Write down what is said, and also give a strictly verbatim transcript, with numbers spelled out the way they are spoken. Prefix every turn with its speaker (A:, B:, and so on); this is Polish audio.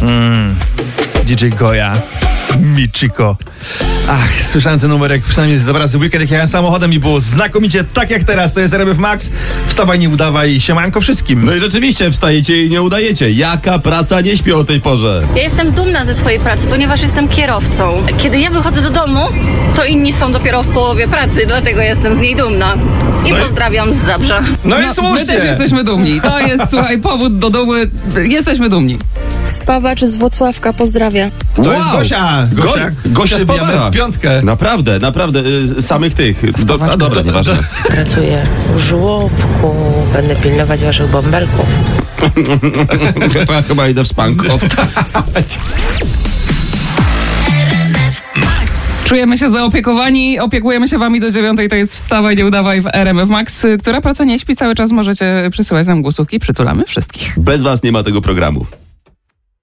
A: Mm. D J Goja, Michiko. Ach, słyszałem ten numerek przynajmniej dobra z weekend, jak jechałem samochodem i było znakomicie, tak jak teraz. To jest R M F Max. Wstawaj, nie udawaj. Siemanko wszystkim.
B: No i rzeczywiście wstajecie i nie udajecie. Jaka praca nie śpi o tej porze?
C: Ja jestem dumna ze swojej pracy, ponieważ jestem kierowcą. Kiedy ja wychodzę do domu, to inni są dopiero w połowie pracy, dlatego jestem z niej dumna. I
A: No i-
C: pozdrawiam z Zabrza.
A: No i
D: My
A: słusznie.
D: też jesteśmy dumni. To jest, słuchaj, powód do dumy. Jesteśmy dumni.
E: Spawacz z Włocławka pozdrawia.
A: To jest Gosia. Gosia,
B: Go- Gosia z
A: przybijamy
B: Powara.
A: piątkę.
B: Naprawdę, naprawdę, y, samych tych. Do, a dobra, nieważne.
F: Pracuję w żłobku, będę pilnować waszych bąbelków.
B: To ja chyba idę w spanko.
D: Czujemy się zaopiekowani, opiekujemy się wami do dziewiątej. To jest Wstawaj, nie udawaj w R M F Max. Która praca nie śpi, cały czas możecie przysyłać nam głosówki. Przytulamy wszystkich.
B: Bez was nie ma tego programu.